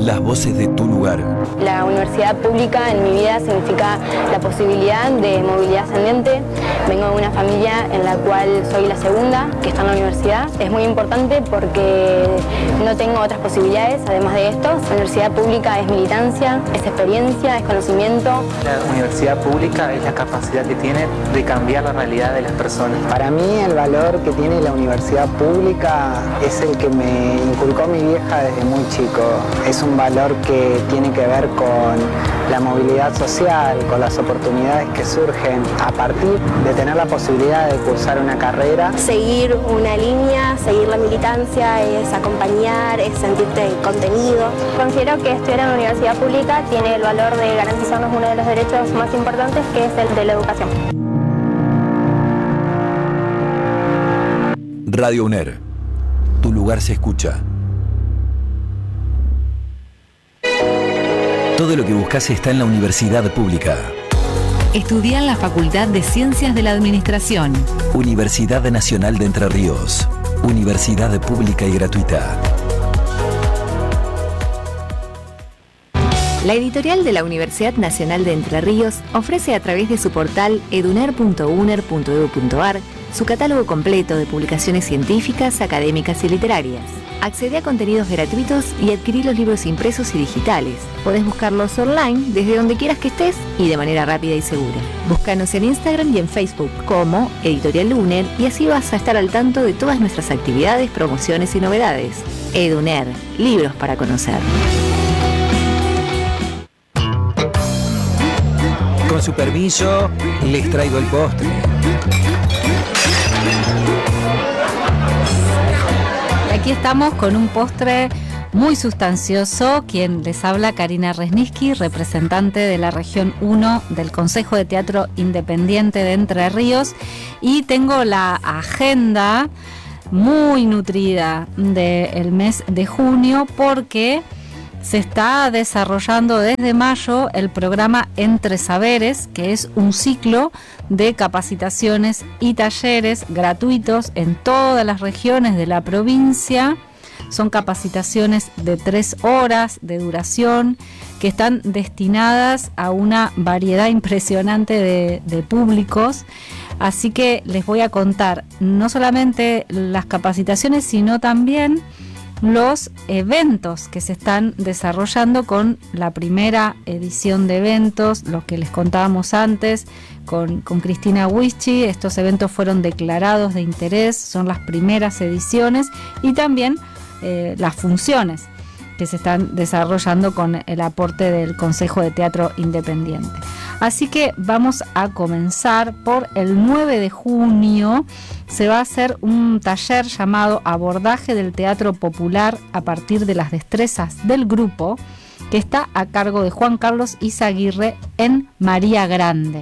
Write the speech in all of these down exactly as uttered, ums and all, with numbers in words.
Las voces de tu lugar. La universidad pública en mi vida significa la posibilidad de movilidad ascendente. Vengo de una familia en la cual soy la segunda que está en la universidad. Es muy importante porque no tengo otras posibilidades además de esto. La universidad pública es militancia, es experiencia, es conocimiento. La universidad pública es la capacidad que tiene de cambiar la realidad de las personas. Para mí el valor que tiene la universidad pública es el que me inculcó mi vieja desde muy chico. Es un valor que tiene que ver con la movilidad social, con las oportunidades que surgen a partir de tener la posibilidad de cursar una carrera. Seguir una línea, seguir la militancia, es acompañar, es sentirte contenido. Considero que estudiar en la universidad pública tiene el valor de garantizarnos uno de los derechos más importantes, que es el de la educación. Radio UNER. Tu lugar se escucha. Todo lo que buscas está en la universidad pública. Estudia en la Facultad de Ciencias de la Administración. Universidad Nacional de Entre Ríos. Universidad pública y gratuita. La editorial de la Universidad Nacional de Entre Ríos ofrece a través de su portal eduner punto uner punto edu punto ar su catálogo completo de publicaciones científicas, académicas y literarias. Accede a contenidos gratuitos y adquirí los libros impresos y digitales. Podés buscarlos online desde donde quieras que estés y de manera rápida y segura. Búscanos en Instagram y en Facebook como Editorial UNER y así vas a estar al tanto de todas nuestras actividades, promociones y novedades. EduNer, libros para conocer. Con su permiso, les traigo el postre. Aquí estamos con un postre muy sustancioso. Quien les habla, Karina Resniski, representante de la región uno del Consejo de Teatro Independiente de Entre Ríos, y tengo la agenda muy nutrida del mes de junio porque se está desarrollando desde mayo el programa Entre Saberes, que es un ciclo de capacitaciones y talleres gratuitos en todas las regiones de la provincia. Son capacitaciones de tres horas de duración que están destinadas a una variedad impresionante de, de públicos. Así que les voy a contar no solamente las capacitaciones, sino también los eventos que se están desarrollando con la primera edición de eventos, lo que les contábamos antes con, con Cristina Wischi. Estos eventos fueron declarados de interés, son las primeras ediciones, y también eh, las funciones que se están desarrollando con el aporte del Consejo de Teatro Independiente. Así que vamos a comenzar por el nueve de junio. Se va a hacer un taller llamado Abordaje del Teatro Popular a partir de las destrezas del grupo, que está a cargo de Juan Carlos Izaguirre en María Grande.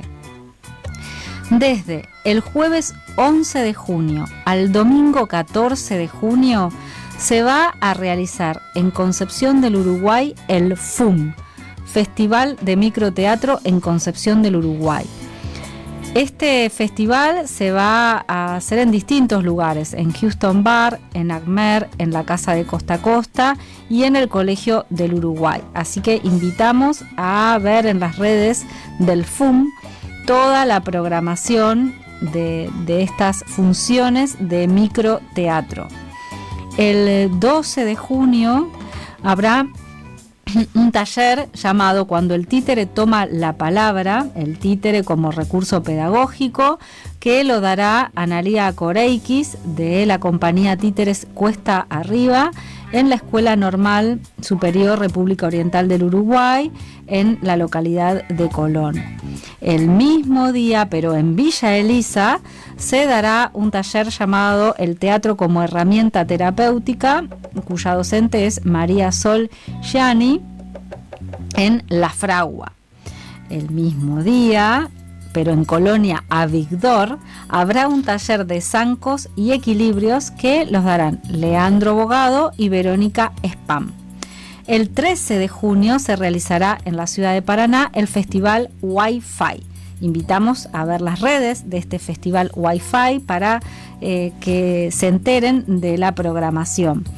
Desde el jueves once de junio al domingo catorce de junio se va a realizar en Concepción del Uruguay el F U M, Festival de Microteatro en Concepción del Uruguay. Este festival se va a hacer en distintos lugares, en Houston Bar, en ACMER, en la Casa de Costa a Costa y en el Colegio del Uruguay. Así que invitamos a ver en las redes del F U M toda la programación de, de estas funciones de microteatro. El doce de junio habrá un taller llamado Cuando el títere toma la palabra, el títere como recurso pedagógico, que lo dará Analía Coreikis de la compañía Títeres Cuesta Arriba en la Escuela Normal Superior República Oriental del Uruguay, en la localidad de Colón. El mismo día, pero en Villa Elisa, se dará un taller llamado El Teatro como Herramienta Terapéutica, cuya docente es María Sol Gianni, en La Fragua. El mismo día, pero en Colonia Avigdor, habrá un taller de zancos y equilibrios que los darán Leandro Bogado y Verónica Spam. El trece de junio se realizará en la ciudad de Paraná el Festival Wi-Fi. Invitamos a ver las redes de este Festival Wi-Fi para eh, que se enteren de la programación.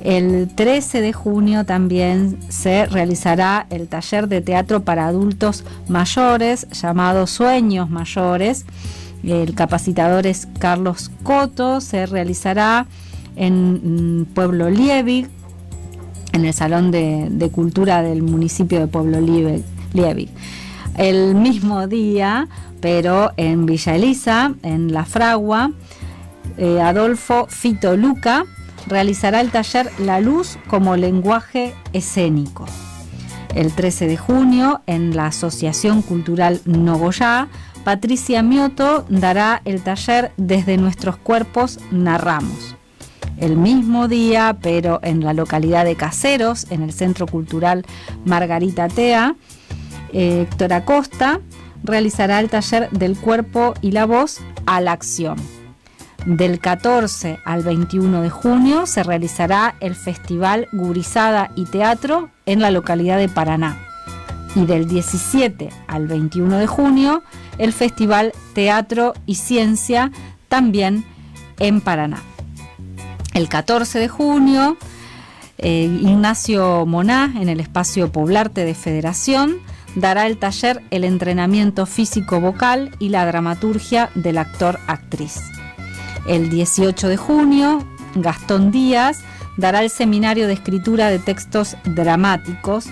El trece de junio también se realizará el taller de teatro para adultos mayores llamado Sueños Mayores. El capacitador es Carlos Coto. Se realizará en Pueblo Liebig, en el Salón de, de Cultura del municipio de Pueblo Liebig. El mismo día, pero en Villa Elisa, en La Fragua, eh, Adolfo Fito Luca realizará el taller La Luz como lenguaje escénico. El trece de junio, en la Asociación Cultural Nogoyá, Patricia Mioto dará el taller Desde nuestros cuerpos narramos. El mismo día, pero en la localidad de Caseros, en el Centro Cultural Margarita Tea, eh, Héctor Acosta realizará el taller Del cuerpo y la voz a la acción. Del catorce al veintiuno de junio se realizará el Festival Gurizada y Teatro en la localidad de Paraná. Y del diecisiete al veintiuno de junio, el Festival Teatro y Ciencia, también en Paraná. El catorce de junio, eh, Ignacio Moná, en el espacio Poblarte de Federación, dará el taller El entrenamiento físico-vocal y la dramaturgia del actor-actriz. El dieciocho de junio, Gastón Díaz dará el seminario de escritura de textos dramáticos.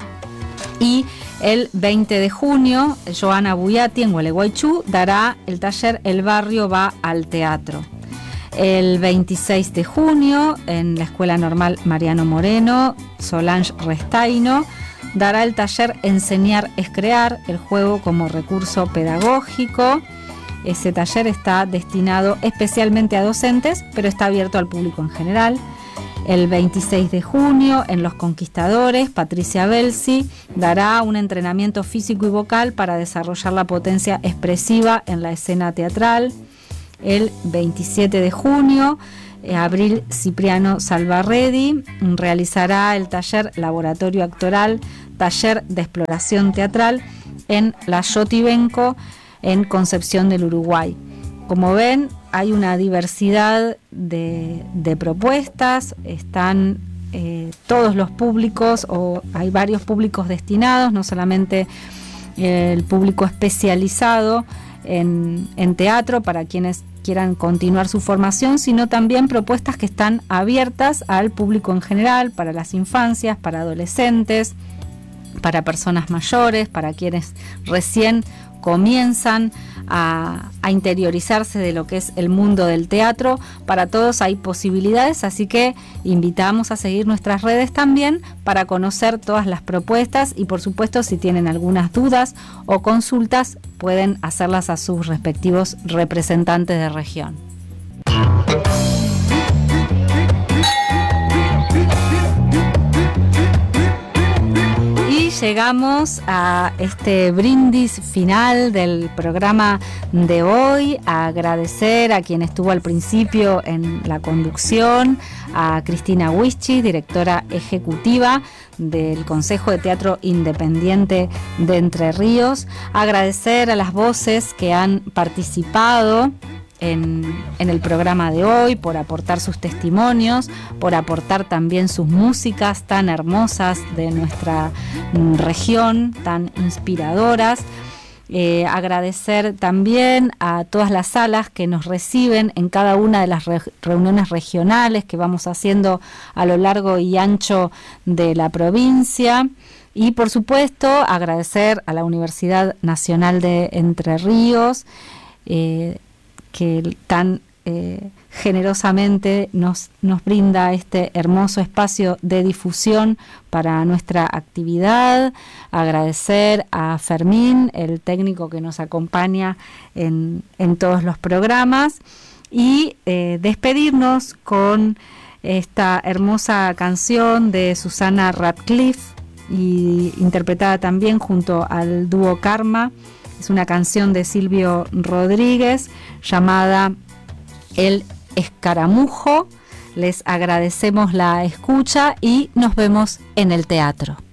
Y el veinte de junio, Joana Buyati en Gualeguaychú dará el taller El barrio va al teatro. El veintiséis de junio, en la Escuela Normal Mariano Moreno, Solange Restaino dará el taller Enseñar es crear, el juego como recurso pedagógico. Ese taller está destinado especialmente a docentes, pero está abierto al público en general. El veintiséis de junio, en Los Conquistadores, Patricia Belsi dará un entrenamiento físico y vocal para desarrollar la potencia expresiva en la escena teatral. El veintisiete de junio, Abril Cipriano Salvarredi realizará el taller Laboratorio Actoral, taller de exploración teatral en la Yotibenco, en Concepción del Uruguay. Como ven, hay una diversidad de, de propuestas, están eh, todos los públicos, o hay varios públicos destinados, no solamente eh, el público especializado en, en teatro para quienes quieran continuar su formación, sino también propuestas que están abiertas al público en general, para las infancias, para adolescentes, para personas mayores, para quienes recién comienzan a, a interiorizarse de lo que es el mundo del teatro. Para todos hay posibilidades, así que invitamos a seguir nuestras redes también para conocer todas las propuestas y, por supuesto, si tienen algunas dudas o consultas, pueden hacerlas a sus respectivos representantes de región. Llegamos a este brindis final del programa de hoy. A agradecer a quien estuvo al principio en la conducción, a Cristina Wischi, directora ejecutiva del Consejo de Teatro Independiente de Entre Ríos. Agradecer a las voces que han participado En, en el programa de hoy, por aportar sus testimonios, por aportar también sus músicas tan hermosas de nuestra mm, región, tan inspiradoras. Eh, agradecer también a todas las salas que nos reciben en cada una de las re- reuniones regionales que vamos haciendo a lo largo y ancho de la provincia. Y por supuesto agradecer a la Universidad Nacional de Entre Ríos, eh, que tan eh, generosamente nos, nos brinda este hermoso espacio de difusión para nuestra actividad. Agradecer a Fermín, el técnico que nos acompaña en, en todos los programas, y eh, despedirnos con esta hermosa canción de Susana Radcliffe, y interpretada también junto al dúo Karma. Es una canción de Silvio Rodríguez llamada El Escaramujo. Les agradecemos la escucha y nos vemos en el teatro.